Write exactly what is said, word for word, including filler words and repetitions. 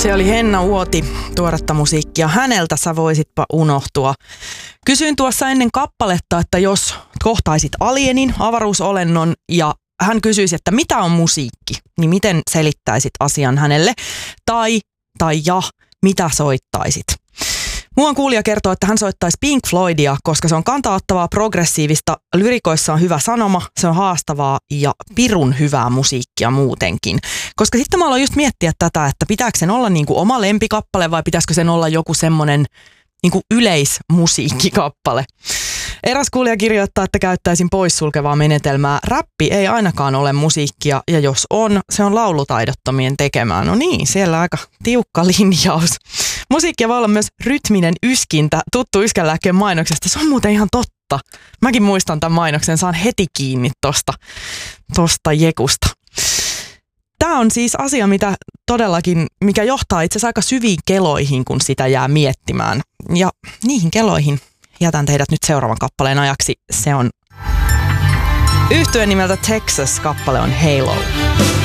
Se oli Henna Uoti, tuoretta musiikkia. Häneltä sä voisitpa unohtua. Kysyin tuossa ennen kappaletta, että jos kohtaisit alienin, avaruusolennon, ja hän kysyisi, että mitä on musiikki, niin miten selittäisit asian hänelle? Tai, tai ja, mitä soittaisit? Muuan kuulija kertoo, että hän soittaisi Pink Floydia, koska se on kantauttavaa, progressiivista, lyrikoissa on hyvä sanoma, se on haastavaa ja pirun hyvää musiikkia muutenkin. Koska sitten mä aloin just miettiä tätä, että pitääkö sen olla niinku oma lempikappale vai pitäisikö sen olla joku semmoinen niinku yleismusiikkikappale. Eräs kuulija kirjoittaa, että käyttäisin poissulkevaa menetelmää. Räppi ei ainakaan ole musiikkia, ja jos on, se on laulutaidottomien tekemään. No niin, siellä aika tiukka linjaus. Musiikkia voi olla myös rytminen yskintä, tuttu Yskänlääkkeen mainoksesta. Se on muuten ihan totta. Mäkin muistan tämän mainoksen, saan heti kiinni tosta, tosta jekusta. Tämä on siis asia, mitä todellakin, mikä johtaa itse asiassa aika syviin keloihin, kun sitä jää miettimään. Ja niihin keloihin jätän teidät nyt seuraavan kappaleen ajaksi. Se on yhtye nimeltä Texas, kappale on Halo.